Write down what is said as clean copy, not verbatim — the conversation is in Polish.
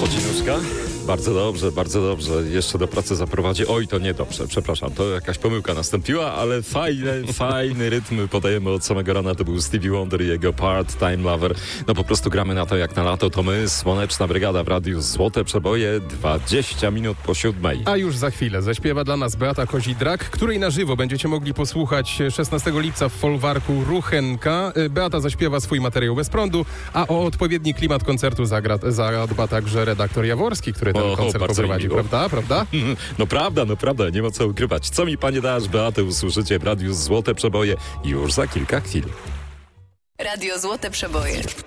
Godzinuszka. Bardzo dobrze. Jeszcze do pracy zaprowadzi. Oj, to niedobrze, przepraszam, to jakaś pomyłka nastąpiła, ale fajny rytm podajemy od samego rana. To był Stevie Wonder i jego Part-Time Lover. No po prostu gramy na to jak na lato. To my, Słoneczna Brygada w Radiu Złote Przeboje, 20 minut po 7. A już za chwilę zaśpiewa dla nas Beata Kozidrak, której na żywo będziecie mogli posłuchać 16 lipca w folwarku Ruchenka. Beata zaśpiewa swój materiał Bez prądu, a o odpowiedni klimat koncertu zadba także redaktor Jaworski, który ten koncert poprowadzi, prawda? No prawda, nie ma co ukrywać. Co mi panie dasz, Beatę, usłyszycie w Radiu Złote Przeboje już za kilka chwil. Radio Złote Przeboje.